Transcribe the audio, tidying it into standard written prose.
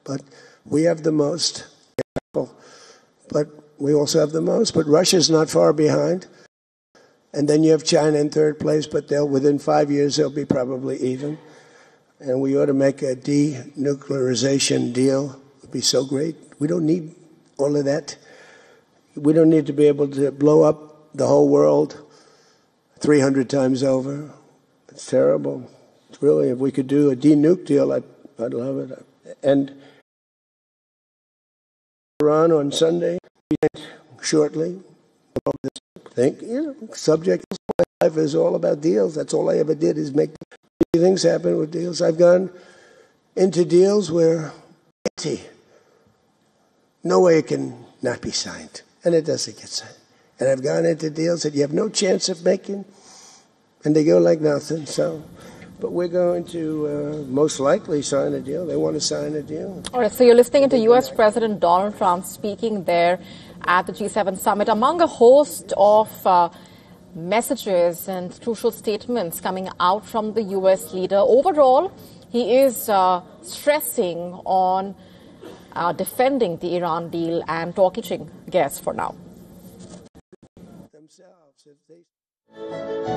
but we have the most. But we also have the most. But Russia's not far behind. And then you have China in third place, but within 5 years they'll be probably even. And we ought to make a denuclearization deal. It would be so great. We don't need all of that. We don't need to be able to blow up the whole world 300 times over. It's terrible. It's really, if we could do a denuke deal, I'd love it. And Iran on Sunday, shortly. Subject of my life is all about deals. That's all I ever did is make things happen with deals. I've gone into deals where no way it can not be signed, and it doesn't get signed. And I've gone into deals that you have no chance of making, and they go like nothing. So, but we're going to most likely sign a deal. They want to sign a deal. All right, so you're listening to U.S. President Donald Trump speaking there at the G7 summit, among a host of messages and crucial statements coming out from the U.S. leader. Overall, he is stressing on defending the Iran deal and talking guests for now.